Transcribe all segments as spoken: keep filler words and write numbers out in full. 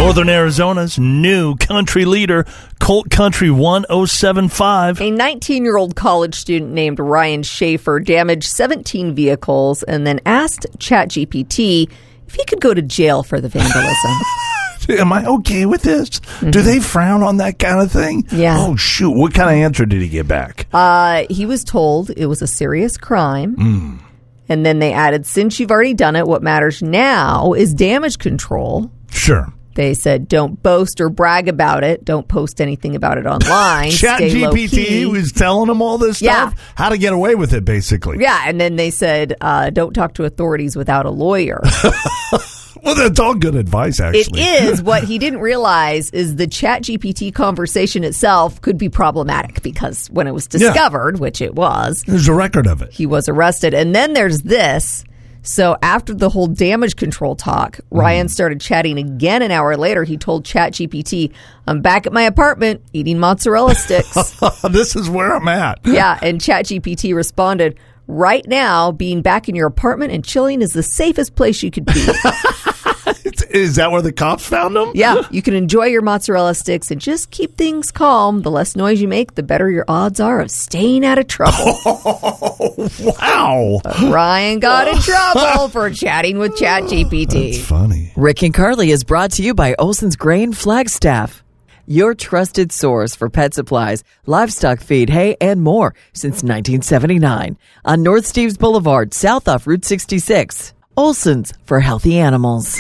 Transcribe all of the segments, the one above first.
Northern Arizona's new country leader, Colt Country one oh seven five. A nineteen-year-old college student named Ryan Schaefer damaged seventeen vehicles and then asked ChatGPT if he could go to jail for the vandalism. Am I okay with this? Mm-hmm. Do they frown on that kind of thing? Yeah. Oh, shoot. What kind of answer did he get back? Uh, he was told it was a serious crime. Mm. And then they added, since you've already done it, what matters now is damage control. Sure. They said, don't boast or brag about it. Don't post anything about it online. ChatGPT was telling them all this yeah. stuff? How to get away with it, basically. Yeah, and then they said, uh, don't talk to authorities without a lawyer. Well, that's all good advice, actually. It is. What he didn't realize is the ChatGPT conversation itself could be problematic because when it was discovered, yeah. which it was. There's a record of it. He was arrested. And then there's this. So after the whole damage control talk, Ryan mm. started chatting again an hour later. He told ChatGPT, I'm back at my apartment eating mozzarella sticks. This is where I'm at. Yeah. And ChatGPT responded, right now, being back in your apartment and chilling is the safest place you could be. Is that where the cops found them? Yeah. You can enjoy your mozzarella sticks and just keep things calm. The less noise you make, the better your odds are of staying out of trouble. Oh, wow. But Ryan got in trouble for chatting with ChatGPT. That's funny. Rick and Carly is brought to you by Olson's Grain Flagstaff, your trusted source for pet supplies, livestock feed, hay, and more since nineteen seventy-nine. On North Steves Boulevard, south off Route sixty-six. Olson's for healthy animals.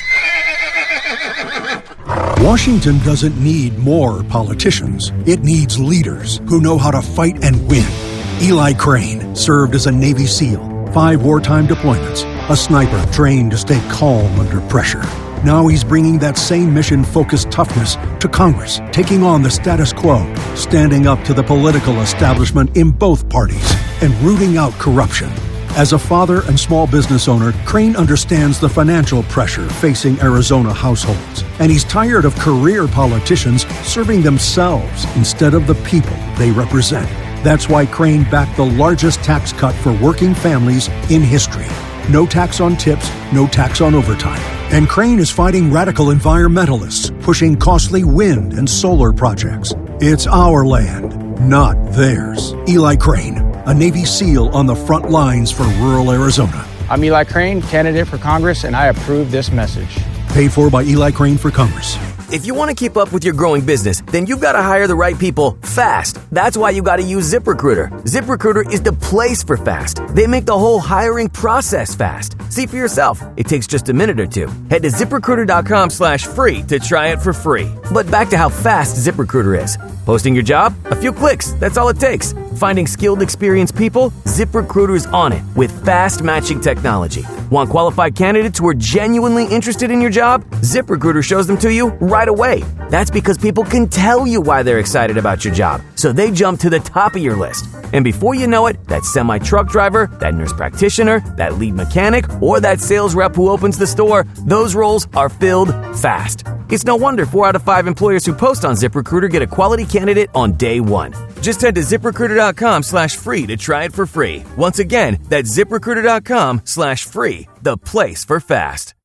Washington doesn't need more politicians. It needs leaders who know how to fight and win. Eli Crane served as a Navy SEAL, five wartime deployments, a sniper trained to stay calm under pressure. Now he's bringing that same mission-focused toughness to Congress, taking on the status quo, standing up to the political establishment in both parties, and rooting out corruption. As a father and small business owner, Crane understands the financial pressure facing Arizona households, and he's tired of career politicians serving themselves instead of the people they represent. That's why Crane backed the largest tax cut for working families in history. No tax on tips, no tax on overtime. And Crane is fighting radical environmentalists, pushing costly wind and solar projects. It's our land, not theirs. Eli Crane, a Navy SEAL on the front lines for rural Arizona. I'm Eli Crane, candidate for Congress, and I approve this message. Paid for by Eli Crane for Congress. If you want to keep up with your growing business, then you've got to hire the right people fast. That's why you got to use ZipRecruiter. ZipRecruiter is the place for fast. They make the whole hiring process fast. See for yourself. It takes just a minute or two. Head to ZipRecruiter.com slash free to try it for free. But back to how fast ZipRecruiter is. Posting your job? A few clicks. That's all it takes. Finding skilled, experienced people? ZipRecruiter's on it with fast matching technology. Want qualified candidates who are genuinely interested in your job? ZipRecruiter shows them to you right away. That's because people can tell you why they're excited about your job, so they jump to the top of your list. And before you know it, that semi-truck driver, that nurse practitioner, that lead mechanic, or that sales rep who opens the store, those roles are filled fast. It's no wonder four out of five employers who post on ZipRecruiter get a quality candidate on day one. Just head to ZipRecruiter.com slash free to try it for free. Once again, that's ZipRecruiter.com slash free, the place for fast.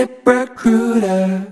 ZipRecruiter.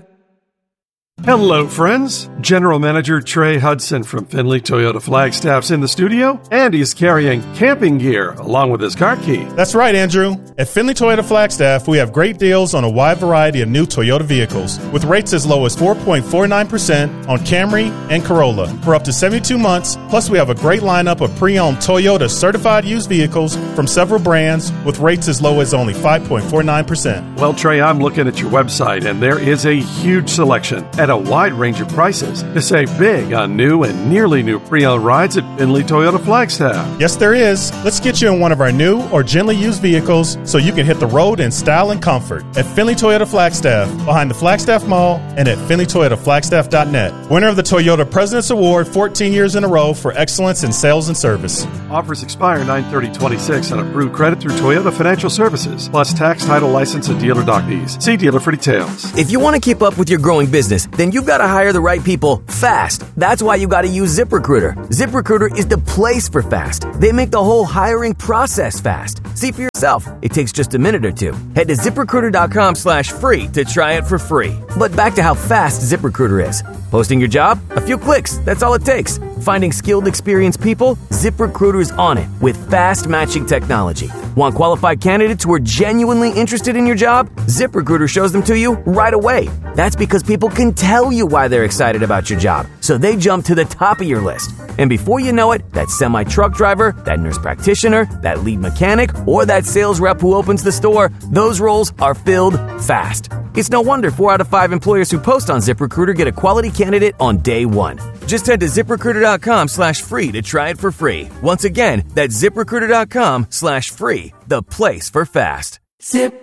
Hello, friends. General Manager Trey Hudson from Findlay Toyota Flagstaff's in the studio, and he's carrying camping gear along with his car key. That's right, Andrew. At Findlay Toyota Flagstaff, we have great deals on a wide variety of new Toyota vehicles, with rates as low as four point four nine percent on Camry and Corolla for up to seventy-two months. Plus, we have a great lineup of pre-owned Toyota certified used vehicles from several brands with rates as low as only five point four nine percent. Well, Trey, I'm looking at your website, and there is a huge selection at a wide range of prices to save big on new and nearly new pre-owned rides at Findlay Toyota Flagstaff. Yes, there is. Let's get you in one of our new or gently used vehicles so you can hit the road in style and comfort. At Findlay Toyota Flagstaff, behind the Flagstaff Mall, and at Findlay Toyota Flagstaff dot net. Winner of the Toyota President's Award fourteen years in a row for excellence in sales and service. Offers expire nine thirty twenty-six on approved credit through Toyota Financial Services, plus tax, title, license, and dealer doc fees. See dealer for details. If you want to keep up with your growing business, then then you've got to hire the right people fast. That's why you got to use ZipRecruiter. ZipRecruiter is the place for fast. They make the whole hiring process fast. See for yourself. It takes just a minute or two. Head to ZipRecruiter.com slash free to try it for free. But back to how fast ZipRecruiter is. Posting your job? A few clicks. That's all it takes. Finding skilled, experienced people? ZipRecruiter is on it with fast matching technology. Want qualified candidates who are genuinely interested in your job? ZipRecruiter shows them to you right away. That's because people can tell you why they're excited about your job, so they jump to the top of your list. And before you know it, that semi-truck driver, that nurse practitioner, that lead mechanic, or that sales rep who opens the store, those roles are filled fast. It's no wonder four out of five employers who post on ZipRecruiter get a quality candidate on day one. Just head to ZipRecruiter.com slash free to try it for free. Once again, that's ZipRecruiter.com slash free, the place for fast. Zip